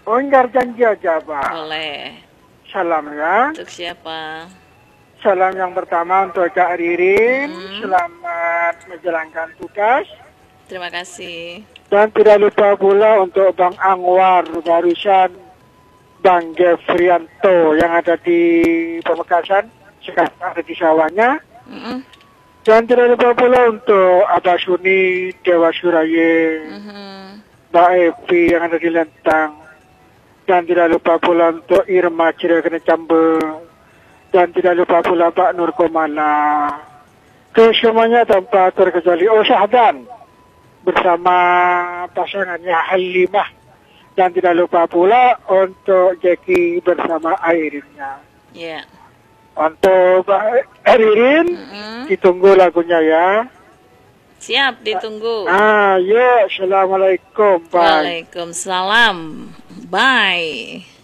Oh, ingkar janji aja, Pak. Boleh. Salam ya. Untuk siapa? Salam yang pertama untuk Kak Ririn. Selamat menjalankan tugas. Terima kasih. Dan tidak lupa pula untuk Bang Anwar, barusan Bang Gefrianto yang ada di Pamekasan, sekarang ada di sawahnya. Dan tidak lupa pula untuk Abah Suni, Dewa Suraya, Mbak Evi yang ada di Lentang. Dan tidak lupa pula untuk Irma Cirekene Cambe. Dan tidak lupa pula Pak Nur Komala. Kesemuanya tanpa terkecuali Syahdan bersama pasangannya Halimah. Dan tidak lupa pula untuk Jackie bersama Airinnya. Ya. Untuk Mbak Ririn, ditunggu lagunya ya. Siap, ditunggu. Yuk, Assalamualaikum. Bye. Waalaikumsalam. Bye.